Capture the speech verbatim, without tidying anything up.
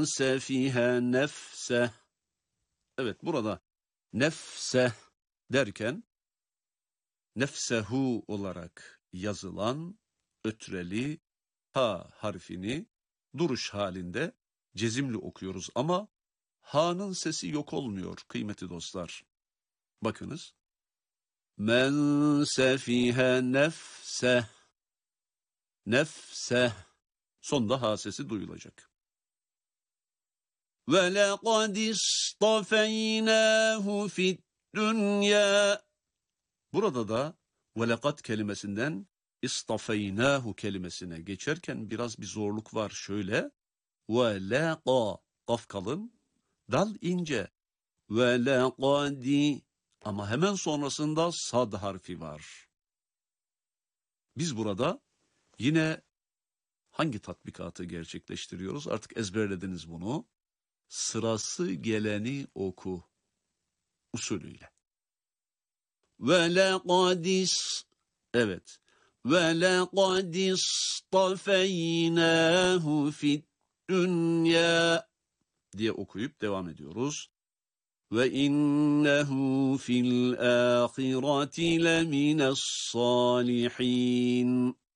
sefihe nefse. Evet, burada nefse derken nefsehu olarak yazılan ötreli ha harfini duruş halinde cezimli okuyoruz ama ha'nın sesi yok olmuyor kıymetli dostlar. Bakınız. Men sefihe nefse. Nefse. Sonda ha sesi duyulacak. Ve lekad istafeynâhu fid dünya. Burada da ve lekad kelimesinden istafeynâhu kelimesine geçerken biraz bir zorluk var. Şöyle ve leqa, kaf kalın, dal ince. Ve lekadi, ama hemen sonrasında sad harfi var. Biz burada yine hangi tatbikatı gerçekleştiriyoruz? Artık ezberlediniz bunu. Sırası geleni oku usulüyle. Ve lekadis, evet. Ve lekadis tafeynâhu fid dünya diye okuyup devam ediyoruz. Ve innehu fil âhireti lemines sâlihin.